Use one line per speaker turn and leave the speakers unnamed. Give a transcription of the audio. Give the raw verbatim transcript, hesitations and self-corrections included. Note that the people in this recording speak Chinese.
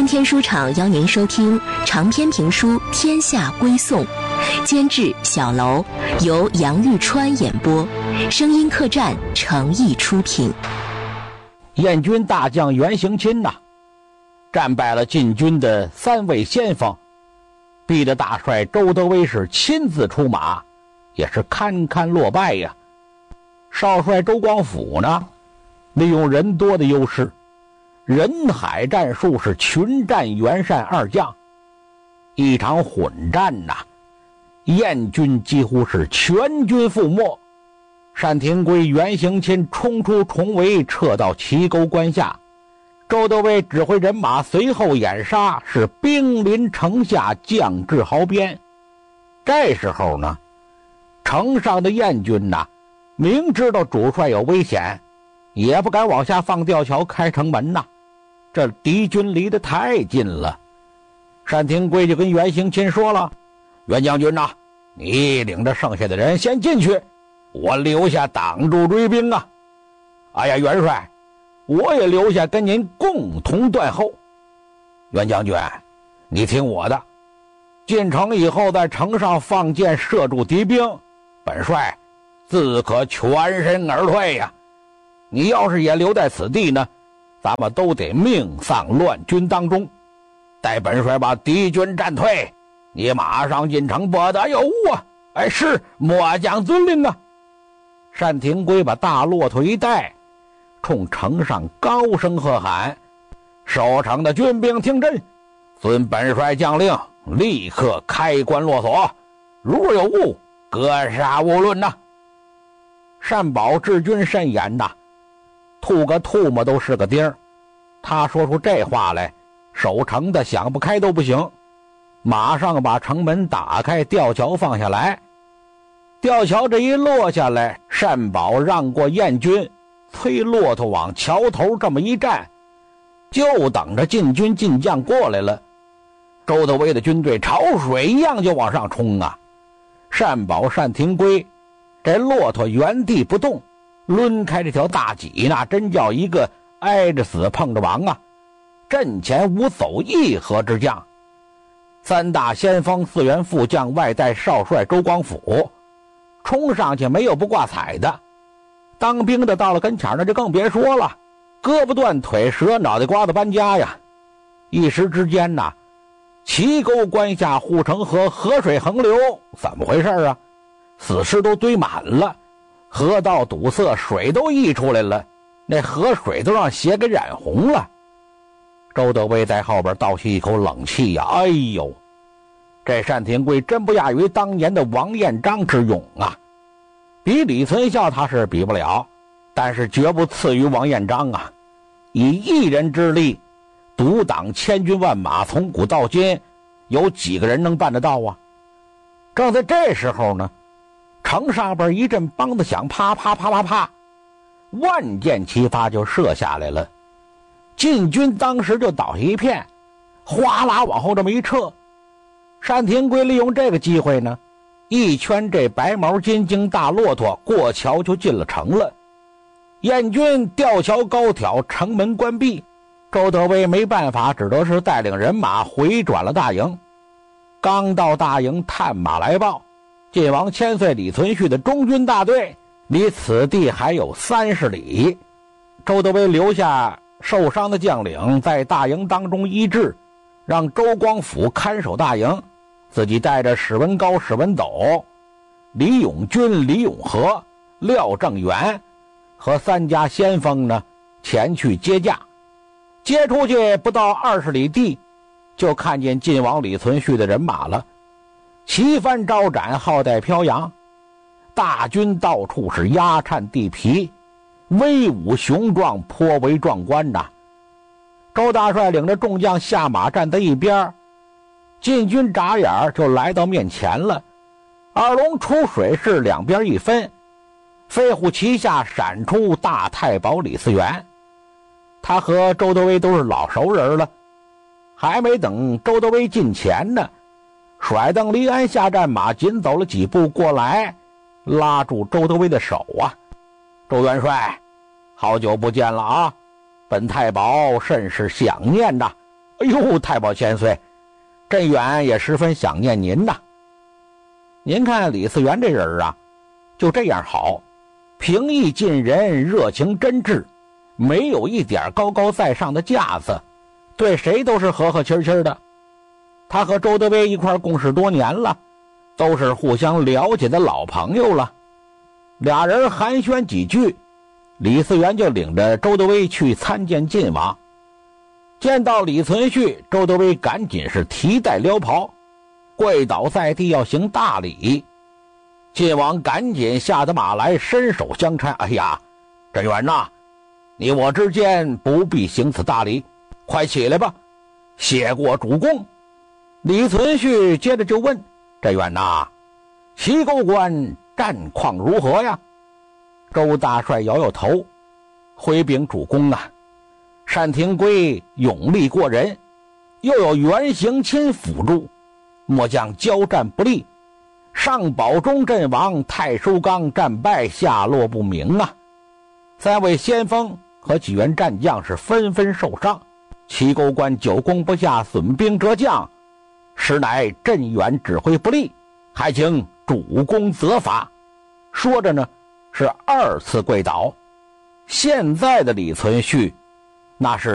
天天书场邀您收听长篇评书《天下归宋》，监制小楼，由杨玉川演播，声音客栈诚意出品。
燕军大将袁行钦呐、啊，战败了晋军的三位先锋，逼得大帅周德威是亲自出马，也是堪堪落败呀。少帅周光甫呢，利用人多的优势，人海战术是群战袁单二将，一场混战呐、啊，燕军几乎是全军覆没。单廷圭、袁行钦冲出重围，撤到齐沟关下。周德威指挥人马随后掩杀，是兵临城下，将至壕边。这时候呢，城上的燕军呐、啊，明知道主帅有危险，也不敢往下放吊桥开城门呐。这敌军离得太近了。单廷圭就跟袁行钦说了：“袁将军呐、啊，你领着剩下的人先进去，我留下挡住追兵啊！哎呀，元帅，我也留下跟您共同断后。袁将军，你听我的，进城以后在城上放箭射住敌兵，本帅自可全身而退呀。你要是也留在此地呢，咱们都得命丧乱军当中。待本帅把敌军战退，你马上进城，不得有误啊！哎，是末将遵令啊！”单廷圭把大骆驼一带，冲城上高声喝喊：“守城的军兵听真，遵本帅将令，立刻开关落锁，如有误，格杀勿论呐！”单宝治军甚严呐，吐个唾沫都是个钉儿。他说出这话来，守城的想不开都不行。马上把城门打开，吊桥放下来。吊桥这一落下来，单宝让过燕军，催骆驼往桥头这么一站，就等着晋军进将过来了。周德威的军队潮水一样就往上冲啊！单宝、单廷圭这骆驼原地不动，抡开这条大戟，那真叫一个挨着死碰着亡啊！阵前无走一合之将，三大先锋四员副将，外带少帅周光甫，冲上去没有不挂彩的。当兵的到了跟前那就更别说了，胳膊断腿折，脑袋瓜子搬家呀！一时之间呐，齐沟关下护城河河水横流，怎么回事啊？死尸都堆满了，河道堵塞，水都溢出来了，那河水都让血给染红了。周德威在后边倒吸一口冷气呀！哎呦，这单廷圭真不亚于当年的王彦章之勇啊！比李存孝他是比不了，但是绝不次于王彦章啊！以一人之力独挡千军万马，从古到今有几个人能办得到啊？正在这时候呢，城上边一阵梆子响，啪啪啪啪啪，万箭齐发就射下来了。晋军当时就倒下一片，哗啦往后这么一撤。单廷圭利用这个机会呢，一圈这白毛金睛大骆驼过桥就进了城了。燕军吊桥高挑，城门关闭，周德威没办法，只得是带领人马回转了大营。刚到大营，探马来报，晋王千岁李存勖的中军大队离此地还有三十里。周德威留下受伤的将领在大营当中医治，让周光甫看守大营，自己带着史文高、史文斗、李永军、李永和、廖正元和三家先锋呢前去接驾。接出去不到二十里地，就看见晋王李存勖的人马了，旗帆招展，号带飘扬，大军到处是压颤地皮，威武雄壮，颇为壮观呐。周大帅领着众将下马站在一边，晋军眨眼就来到面前了。二龙出水是两边一分，飞虎旗下闪出大太保李嗣源，他和周德威都是老熟人了。还没等周德威近前呢，甩蹬离鞍下战马，紧走了几步过来，拉住周德威的手啊。周元帅，好久不见了啊，本太保甚是想念呐。 哎呦，太保千岁，镇远也十分想念您呐。您看李嗣源这人啊，就这样好，平易近人，热情真挚，没有一点高高在上的架子，对谁都是和和气气的。他和周德威一块共事多年了，都是互相了解的老朋友了。俩人寒暄几句，李嗣源就领着周德威去参见晋王。见到李存勖，周德威赶紧是提带撩袍，跪倒在地要行大礼。晋王赶紧下得马来，伸手相搀。哎呀，镇远呐，你我之间不必行此大礼，快起来吧，谢过主公。李存勖接着就问：镇远呐，齐沟关战况如何呀？周大帅摇摇头，回禀主公啊，单廷圭勇力过人，又有袁行钦辅助，末将交战不利，上保中阵亡，太叔纲战败，下落不明啊。三位先锋和几员战将是纷纷受伤，齐沟关久攻不下，损兵折将，实乃镇远指挥不力，还请主公责罚。说着呢，是二次跪倒。现在的李存勖那是